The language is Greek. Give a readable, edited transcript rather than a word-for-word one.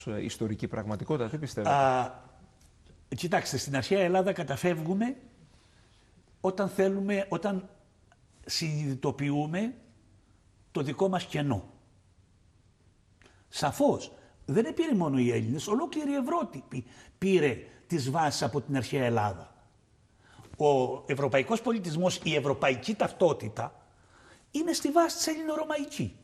ιστορική πραγματικότητα, τι πιστεύετε? Κοιτάξτε, στην αρχαία Ελλάδα καταφεύγουμε όταν συνειδητοποιούμε το δικό μας κενό. Σαφώς, δεν πήρε μόνο οι Έλληνες, ολόκληρη η Ευρώπη πήρε τις βάσεις από την αρχαία Ελλάδα. Ο ευρωπαϊκός πολιτισμός, η ευρωπαϊκή ταυτότητα είναι στη βάση της ελληνορωμαϊκή.